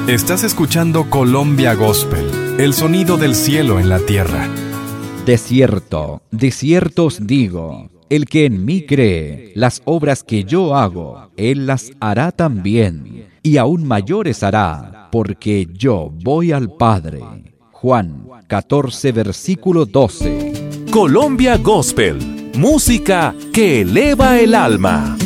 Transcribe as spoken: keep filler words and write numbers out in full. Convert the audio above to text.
Estás escuchando Colombia Gospel, el sonido del cielo en la tierra. De cierto, de cierto os digo, el que en mí cree, las obras que yo hago, él las hará también, y aún mayores hará, porque yo voy al Padre. Juan catorce, versículo doce. Colombia Gospel, música que eleva el alma.